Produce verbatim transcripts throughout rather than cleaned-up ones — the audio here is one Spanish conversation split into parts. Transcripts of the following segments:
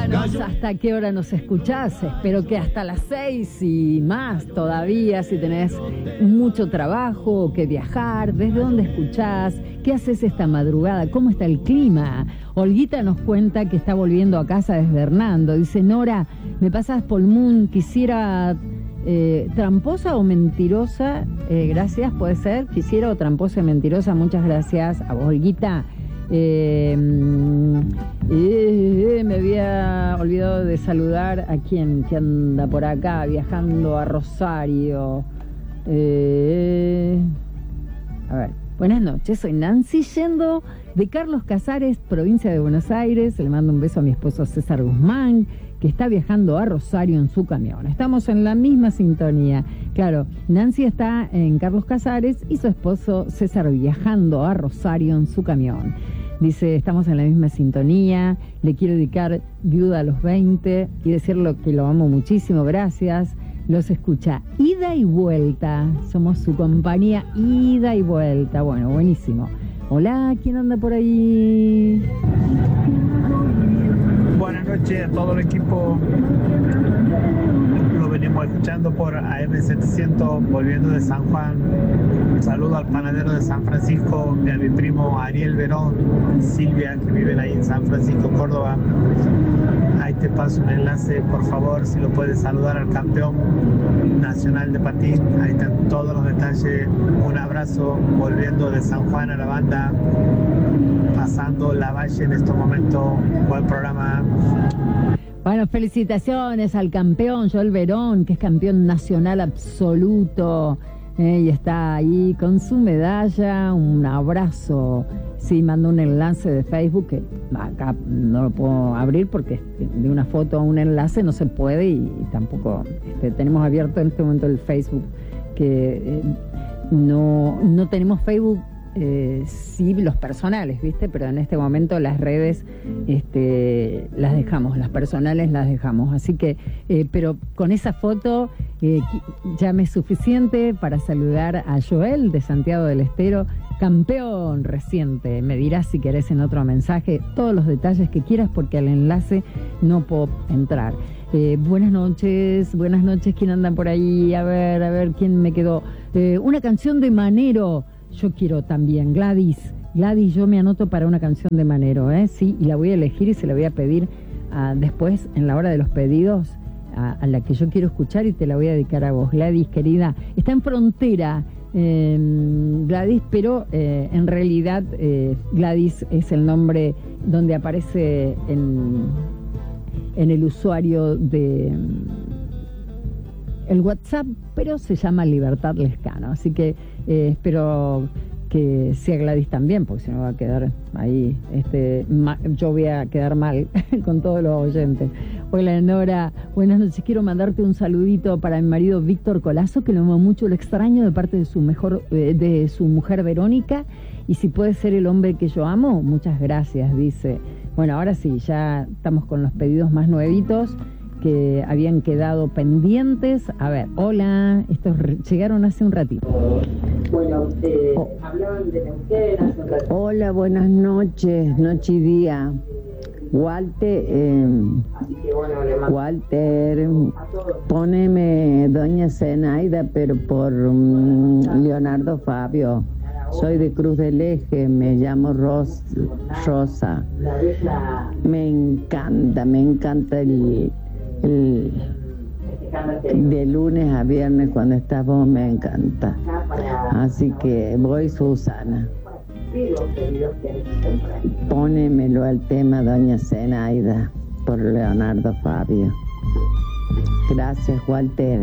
Contanos hasta qué hora nos escuchás. Espero que hasta las seis y más todavía, si tenés mucho trabajo, que viajar, desde dónde escuchás, qué haces esta madrugada, cómo está el clima. Olguita nos cuenta que está volviendo a casa desde Hernando. Dice, Nora, me pasas Polmún, quisiera eh, tramposa o mentirosa. Eh, gracias, puede ser. Quisiera o tramposa y mentirosa. Muchas gracias a vos, Olguita. Eh, eh, eh, me había olvidado de saludar a quien que anda por acá viajando a Rosario. Eh, a ver, buenas noches, soy Nancy yendo de Carlos Casares, provincia de Buenos Aires. Le mando un beso a mi esposo César Guzmán, que está viajando a Rosario en su camión. Estamos en la misma sintonía. Claro, Nancy está en Carlos Casares y su esposo César viajando a Rosario en su camión. Dice, estamos en la misma sintonía, le quiero dedicar Viuda a los veinte y decirle que lo amo muchísimo, gracias. Los escucha ida y vuelta, somos su compañía ida y vuelta. Bueno, buenísimo. Hola, ¿quién anda por ahí? Buenas noches a todo el equipo. Lo venimos escuchando por A M setecientos, volviendo de San Juan. Un saludo al panadero de San Francisco y a mi primo Ariel Verón y Silvia, que viven ahí en San Francisco, Córdoba. Ahí te paso un enlace, por favor, si lo puedes saludar al campeón nacional de patín. Ahí están todos los detalles. Un abrazo, volviendo de San Juan a la banda, pasando la valle en estos momentos. Buen programa. Bueno, felicitaciones al campeón Joel Verón, que es campeón nacional absoluto, eh, y está ahí con su medalla. Un abrazo. Sí, mando un enlace de Facebook, que acá no lo puedo abrir porque de una foto a un enlace no se puede, y, y tampoco este, tenemos abierto en este momento el Facebook, que eh, no, no tenemos Facebook. Eh, sí, los personales, ¿viste? Pero en este momento las redes este, las dejamos, las personales las dejamos. Así que, eh, pero con esa foto eh, ya me es suficiente para saludar a Joel de Santiago del Estero, campeón reciente. Me dirás si querés en otro mensaje todos los detalles que quieras, porque al enlace no puedo entrar. Eh, buenas noches, buenas noches, ¿quién anda por ahí? A ver, a ver, ¿quién me quedó? Eh, una canción de Manero. Yo quiero también, Gladys. Gladys, yo me anoto para una canción de Manero, ¿eh? Sí, y la voy a elegir y se la voy a pedir uh, después, en la hora de los pedidos, uh, a la que yo quiero escuchar, y te la voy a dedicar a vos, Gladys, querida. Está en Frontera, eh, Gladys, pero eh, en realidad eh, Gladys es el nombre donde aparece en, en el usuario de el WhatsApp, pero se llama Libertad Lescano, así que eh, espero que sea Gladys también, porque si no va a quedar ahí, este, ma, yo voy a quedar mal con todos los oyentes. Hola Nora, buenas noches, quiero mandarte un saludito para mi marido Víctor Colazo, que lo amo mucho, lo extraño, de parte de su mejor, eh, de su mujer Verónica, y si puede ser el hombre que yo amo, muchas gracias, dice. Bueno, ahora sí, ya estamos con los pedidos más nuevitos que habían quedado pendientes. A ver, hola, estos llegaron hace un ratito. Bueno, eh, oh. hablaban de Neuquén hace un ratito. Hola, buenas noches, noche y día. Walter, eh, Walter, poneme Doña Zenaida, pero por um, Leonardo Fabio. Soy de Cruz del Eje, me llamo Ros, Rosa. Me encanta, me encanta el... El, de lunes a viernes cuando estás vos, me encanta. Así que voy, Susana. Pónemelo al tema Doña Zenaida por Leonardo Fabio. Gracias, Walter.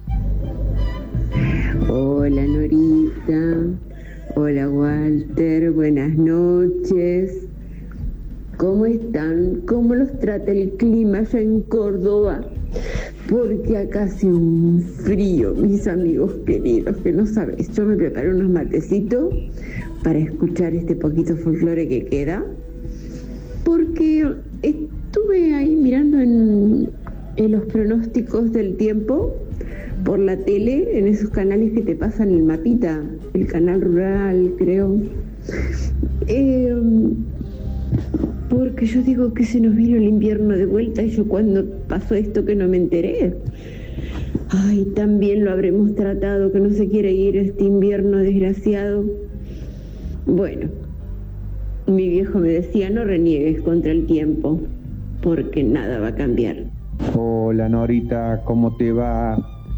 Hola Norita. Hola Walter, buenas noches. ¿Cómo están? ¿Cómo los trata el clima allá en Córdoba? Porque acá hace un frío, mis amigos queridos, que no sabéis. Yo me preparé unos matecitos para escuchar este poquito folclore que queda, porque estuve ahí mirando en, en los pronósticos del tiempo por la tele, en esos canales que te pasan el mapita, el canal rural, creo. Eh, porque yo digo que se nos vino el invierno de vuelta y yo cuando pasó esto que no me enteré. Ay, también lo habremos tratado, que no se quiere ir este invierno desgraciado. Bueno, mi viejo me decía, no reniegues contra el tiempo, porque nada va a cambiar. Hola Norita, ¿cómo te va?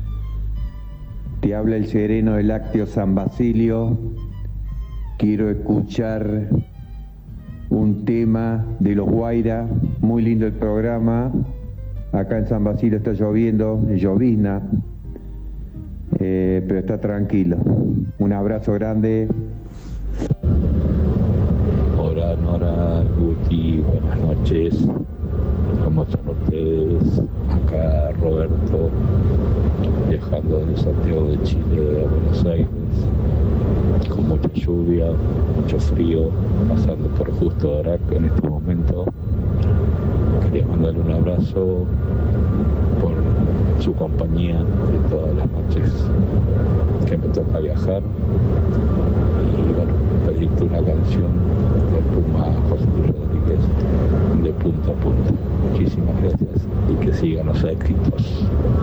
Te habla el sereno del Lácteo San Basilio. Quiero escuchar un tema de los Guaira, muy lindo el programa. Acá en San Basilio está lloviendo, llovizna, eh, pero está tranquilo. Un abrazo grande. Hola Nora, Guti, buenas noches. ¿Cómo están ustedes? Acá Roberto, viajando de Santiago de Chile a Buenos Aires, con mucha lluvia, mucho frío, pasando por justo ahora en este momento. Quería mandarle un abrazo por su compañía de todas las noches que me toca viajar. Y bueno, pedirte una canción del Puma José Luis Rodríguez, de punta a punta. Muchísimas gracias y que sigan los éxitos.